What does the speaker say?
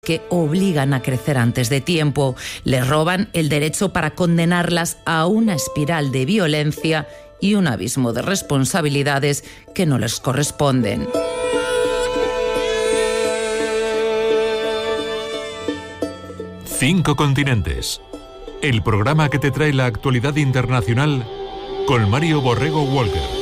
que obligan a crecer antes de tiempo, les roban el derecho para condenarlas a una espiral de violencia y un abismo de responsabilidades que no les corresponden. Cinco continentes. El programa que te trae la actualidad internacional con Mario Borrego Walker.